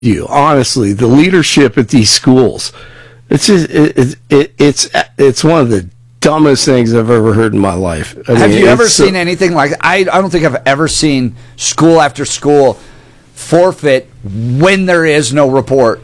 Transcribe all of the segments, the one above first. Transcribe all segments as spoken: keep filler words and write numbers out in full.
you, honestly, the leadership at these schools, it's just, it, it, it's it's one of the dumbest things I've ever heard in my life. I Have mean, you ever so, seen anything like I I don't think I've ever seen school after school forfeit when there is no report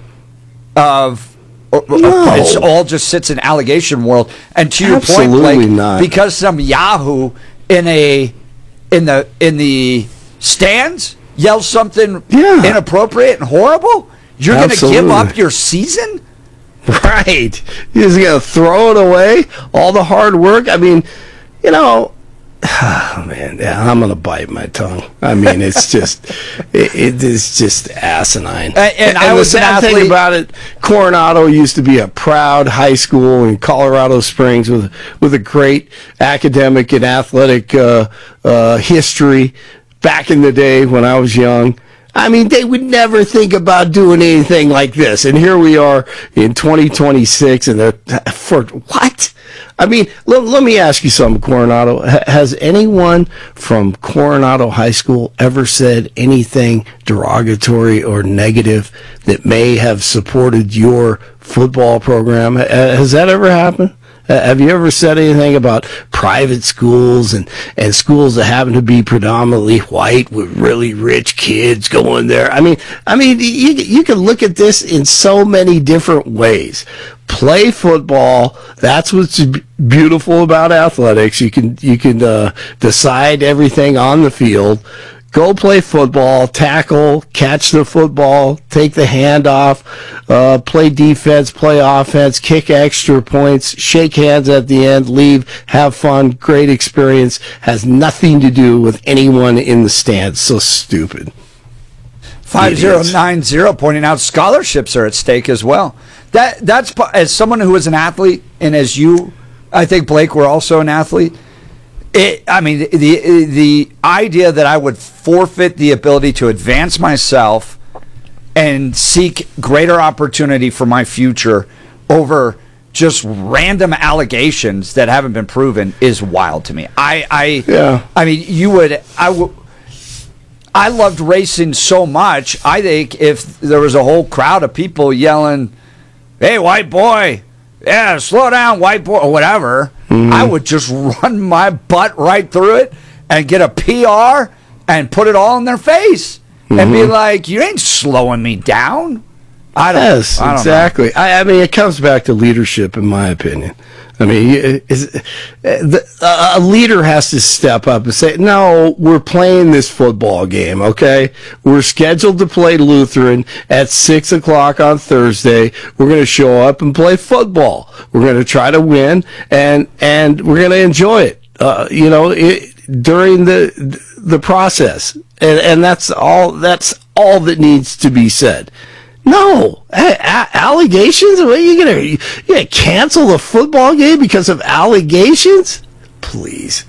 of no. It's all just sits in allegation world. And to your Absolutely point, Blake, not. because some Yahoo in a in the in the stands yells something Yeah. inappropriate and horrible, you're going to give Absolutely. up your season? Right. You're just going to throw it away? All the hard work? I mean, you know, oh, man, yeah, I'm going to bite my tongue. I mean, it's just, it, it is just asinine. And, and I the was an sad thing athlete. about it, Coronado used to be a proud high school in Colorado Springs with with a great academic and athletic uh, uh, history back in the day when I was young. I mean, they would never think about doing anything like this. And here we are in twenty twenty-six, and they're, for what? I mean, let, let me ask you something, Coronado. H- has anyone from Coronado High School ever said anything derogatory or negative that may have supported your football program? H- has that ever happened? Uh, have you ever said anything about private schools and, and schools that happen to be predominantly white with really rich kids going there? I mean, I mean, you you can look at this in so many different ways. Play football. That's what's beautiful about athletics. You can you can uh, decide everything on the field. Go play football, tackle, catch the football, take the handoff, uh, play defense, play offense, kick extra points, shake hands at the end, leave, have fun, great experience. Has nothing to do with anyone in the stands. So stupid. five zero nine zero pointing out scholarships are at stake as well. That that's as someone who is an athlete, and as you, I think Blake, were also an athlete. It, I mean, the, the the idea that I would forfeit the ability to advance myself and seek greater opportunity for my future over just random allegations that haven't been proven is wild to me. I I Yeah. I mean, you would I would. I loved racing so much. I think if there was a whole crowd of people yelling, "Hey, white boy, yeah, slow down, white boy," or whatever, mm-hmm. I would just run my butt right through it and get a P R and put it all in their face mm-hmm. and be like, "You ain't slowing me down." I don't. Yes, I don't exactly. I, I mean, it comes back to leadership, in my opinion. I mean, is, the, a leader has to step up and say, no, we're playing this football game, okay? We're scheduled to play Lutheran at six o'clock on Thursday. We're going to show up and play football. We're going to try to win, and and we're going to enjoy it, uh, you know, it, during the the process. And, and that's all. That's all that needs to be said. No, a- a- allegations. What are you gonna you gonna cancel the football game because of allegations? Please,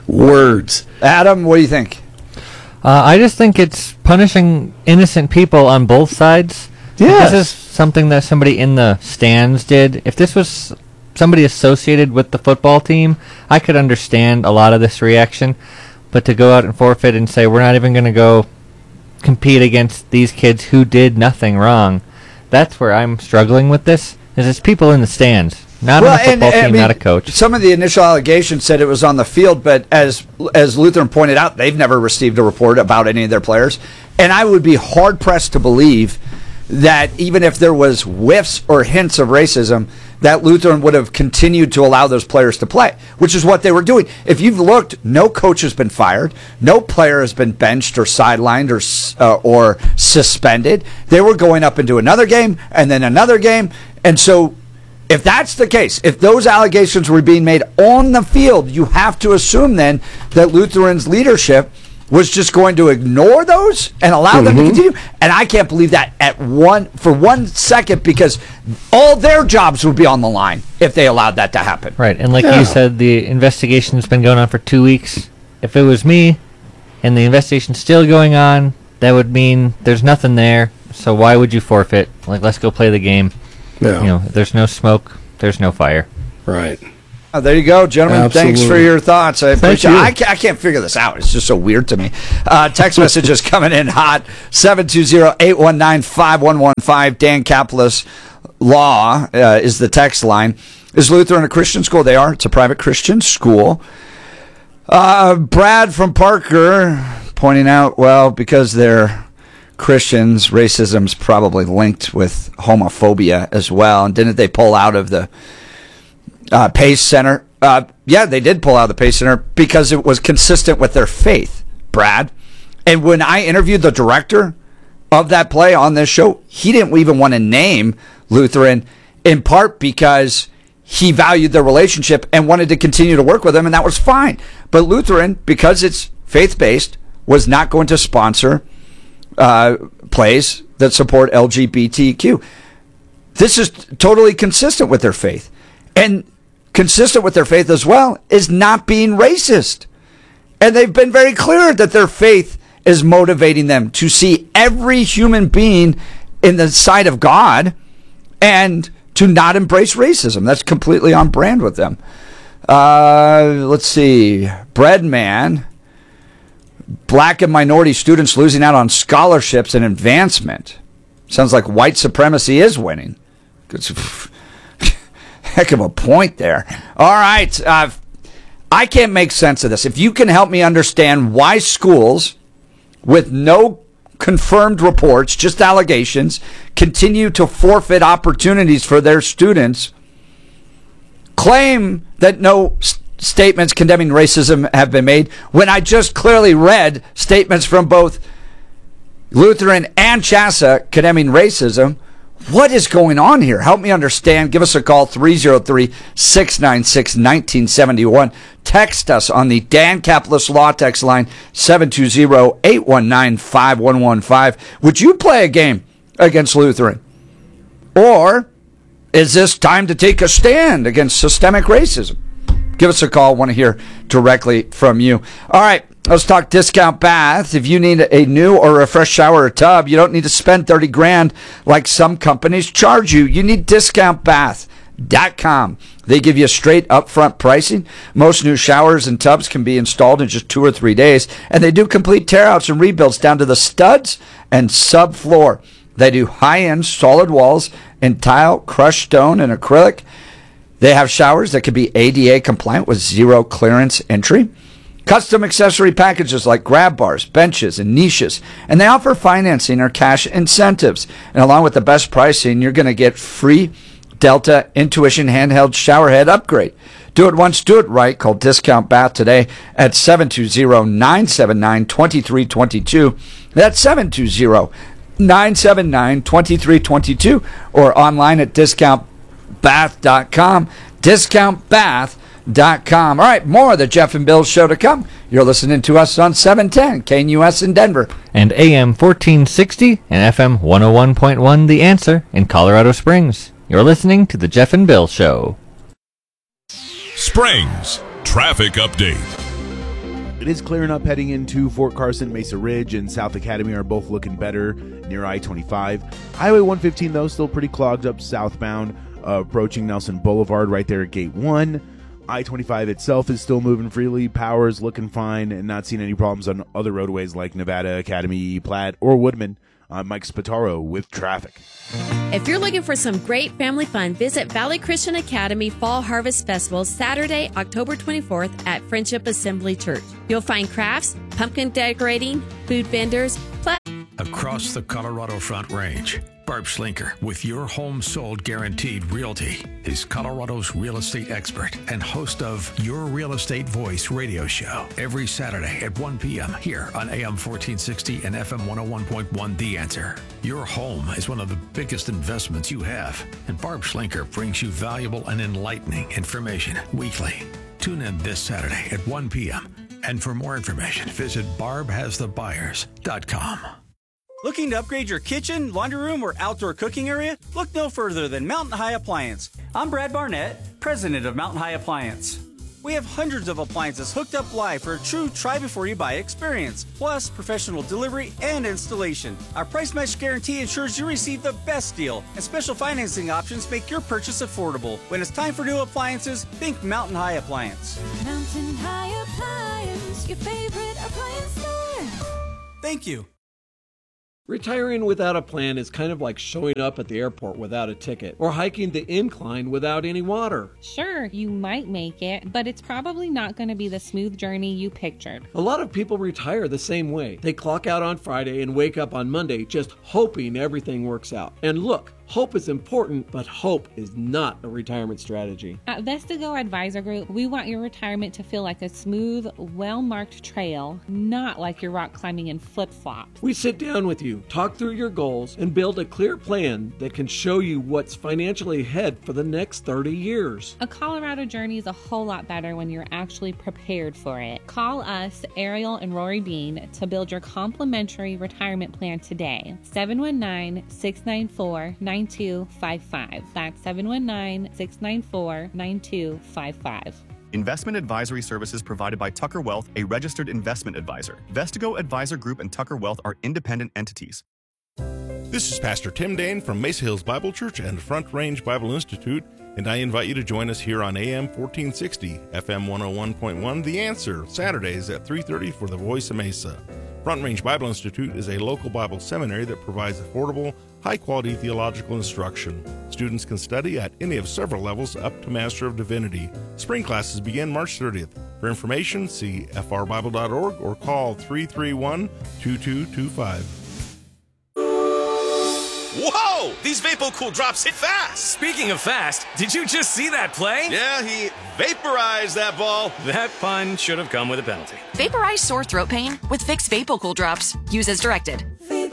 words. Adam, what do you think? Uh, I just think it's punishing innocent people on both sides. Yes. If this is something that somebody in the stands did. If this was somebody associated with the football team, I could understand a lot of this reaction. But to go out and forfeit and say we're not even going to go compete against these kids who did nothing wrong, that's where I'm struggling with this, is it's people in the stands, not Well, on the football and, and, team, I mean, not a coach. Some of the initial allegations said it was on the field, but as as Lutheran pointed out, they've never received a report about any of their players. And I would be hard-pressed to believe that even if there was whiffs or hints of racism, that Lutheran would have continued to allow those players to play, which is what they were doing. If you've looked, no coach has been fired, no player has been benched or sidelined or uh, or suspended. They were going up into another game and then another game. And so if that's the case, if those allegations were being made on the field, you have to assume then that Lutheran's leadership was just going to ignore those and allow mm-hmm. them to continue. And I can't believe that at one for one second, because all their jobs would be on the line if they allowed that to happen. Right, and like Yeah. you said, the investigation's been going on for two weeks. If it was me and the investigation's still going on, that would mean there's nothing there. So why would you forfeit? Like, let's go play the game. Yeah. You know, if there's no smoke, there's no fire. Right. Oh, there you go, gentlemen. Absolutely. Thanks for your thoughts. I appreciate you. I can't, I can't figure this out. It's just so weird to me. Uh, text messages coming in hot. seven two zero, eight one nine, five one one five. Dan Caplis Law uh, is the text line. Is Lutheran a Christian school? They are. It's a private Christian school. Uh, Brad from Parker pointing out, well, because they're Christians, racism's probably linked with homophobia as well. And didn't they pull out of the Uh, Pace Center? Uh, yeah, they did pull out of the Pace Center because it was consistent with their faith, Brad. And when I interviewed the director of that play on this show, he didn't even want to name Lutheran, in part because he valued their relationship and wanted to continue to work with them, and that was fine. But Lutheran, because it's faith-based, was not going to sponsor uh, plays that support L G B T Q. This is totally consistent with their faith. And consistent with their faith as well is not being racist. And they've been very clear that their faith is motivating them to see every human being in the sight of God and to not embrace racism. That's completely on brand with them. Uh, let's see. Breadman. Black and minority students losing out on scholarships and advancement. Sounds like white supremacy is winning. Heck of a point there. All right. Uh, I can't make sense of this. If you can help me understand why schools with no confirmed reports, just allegations, continue to forfeit opportunities for their students, claim that no st- statements condemning racism have been made, when I just clearly read statements from both Lutheran and CHASA condemning racism. What is going on here? Help me understand. Give us a call, three oh three, six nine six, one nine seven one. Text us on the Dan Caplis Law text line, seven two zero, eight one nine, five one one five. Would you play a game against Lutheran? Or is this time to take a stand against systemic racism? Give us a call. I want to hear directly from you. All right. Let's talk Discount Bath. If you need a new or refreshed shower or tub, you don't need to spend thirty grand like some companies charge you. You need discount bath dot com. They give you straight upfront pricing. Most new showers and tubs can be installed in just two or three days, and they do complete tear-outs and rebuilds down to the studs and subfloor. They do high-end solid walls in tile, crushed stone, and acrylic. They have showers that can be A D A compliant with zero clearance entry. Custom accessory packages like grab bars, benches, and niches. And they offer financing or cash incentives. And along with the best pricing, you're going to get free Delta Intuition handheld shower head upgrade. Do it once, do it right. Call Discount Bath today at seven two zero, nine seven nine, two three two two. That's seven two zero, nine seven nine, two three two two. Or online at discount bath dot com. Discount Bath dot com. All right, more of the Jeff and Bill show to come. You're listening to us on seven ten K N U S in Denver. And A M fourteen sixty and F M one oh one point one The Answer in Colorado Springs. You're listening to the Jeff and Bill show. Springs traffic update. It is clearing up heading into Fort Carson. Mesa Ridge and South Academy are both looking better near I twenty-five. Highway one fifteen, though, still pretty clogged up southbound, uh, approaching Nelson Boulevard right there at Gate one. I twenty-five itself is still moving freely. Power's looking fine and not seeing any problems on other roadways like Nevada, Academy, Platte, or Woodman. I'm Mike Spataro with traffic. If you're looking for some great family fun, visit Valley Christian Academy Fall Harvest Festival Saturday, October twenty-fourth at Friendship Assembly Church. You'll find crafts, pumpkin decorating, food vendors, plus Across the Colorado Front Range, Barb Schlinker with Your Home Sold Guaranteed Realty is Colorado's real estate expert and host of Your Real Estate Voice radio show every Saturday at one p.m. here on A M fourteen sixty and F M one oh one point one The Answer. Your home is one of the biggest investments you have, and Barb Schlinker brings you valuable and enlightening information weekly. Tune in this Saturday at one p.m. And for more information, visit barb has the buyers dot com. Looking to upgrade your kitchen, laundry room, or outdoor cooking area? Look no further than Mountain High Appliance. I'm Brad Barnett, president of Mountain High Appliance. We have hundreds of appliances hooked up live for a true try-before-you-buy experience, plus professional delivery and installation. Our price match guarantee ensures you receive the best deal, and special financing options make your purchase affordable. When it's time for new appliances, think Mountain High Appliance. Mountain High Appliance, your favorite appliance store. Thank you. Retiring without a plan is kind of like showing up at the airport without a ticket or hiking the incline without any water. Sure, you might make it, but it's probably not going to be the smooth journey you pictured. A lot of people retire the same way. They clock out on Friday and wake up on Monday just hoping everything works out. And look, hope is important, but hope is not a retirement strategy. At Vestigo Advisor Group, we want your retirement to feel like a smooth, well-marked trail, not like you're rock climbing in flip-flops. We sit down with you, talk through your goals, and build a clear plan that can show you what's financially ahead for the next thirty years. A Colorado journey is a whole lot better when you're actually prepared for it. Call us, Ariel and Rory Bean, to build your complimentary retirement plan today. seven one nine, six nine four, nine two five five. That's seven one nine, six nine four, nine two five five. Investment advisory services provided by Tucker Wealth, a registered investment advisor. Vestigo Advisor Group and Tucker Wealth are independent entities. This is Pastor Tim Dane from Mesa Hills Bible Church and Front Range Bible Institute, and I invite you to join us here on A M fourteen sixty, F M one oh one point one, The Answer, Saturdays at three thirty for the Voice of Mesa. Front Range Bible Institute is a local Bible seminary that provides affordable, high-quality theological instruction. Students can study at any of several levels up to Master of Divinity. Spring classes begin March thirtieth. For information, see f r bible dot org or call three three one, two two two five. Whoa! These VapoCool drops hit fast! Speaking of fast, did you just see that play? Yeah, he vaporized that ball. That pun should have come with a penalty. Vaporize sore throat pain with Vicks VapoCool drops. Use as directed.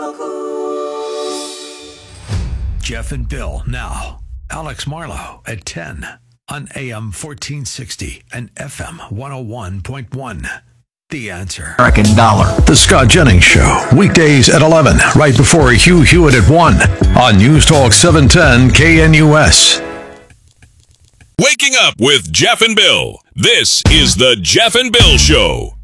Jeff and Bill now. Alex Marlowe at ten on A M fourteen sixty and F M one oh one point one. The Answer. American dollar. The Scott Jennings Show. Weekdays at eleven, right before Hugh Hewitt at one on News Talk seven ten K N U S. Waking up with Jeff and Bill. This is the Jeff and Bill Show.